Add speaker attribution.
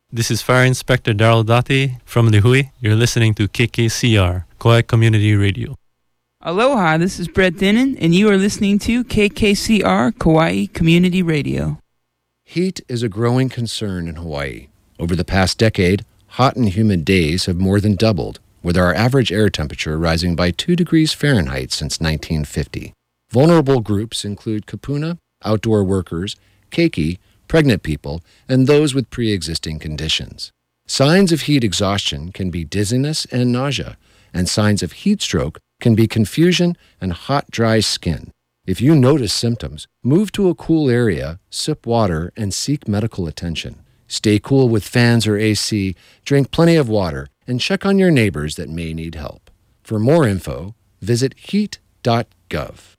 Speaker 1: This is Fire Inspector Darrell Dottie from Lihui. You're listening to KKCR, Kauai Community Radio.
Speaker 2: Aloha, this is Brett Denon, and you are listening to KKCR, Kauai Community Radio.
Speaker 3: Heat is a growing concern in Hawaii. Over the past decade, hot and humid days have more than doubled, with our average air temperature rising by 2 degrees Fahrenheit since 1950. Vulnerable groups include kupuna, outdoor workers, keiki, pregnant people, and those with pre-existing conditions. Signs of heat exhaustion can be dizziness and nausea, and signs of heat stroke can be confusion and hot, dry skin. If you notice symptoms, move to a cool area, sip water, and seek medical attention. Stay cool with fans or AC, drink plenty of water, and check on your neighbors that may need help. For more info, visit heat.gov.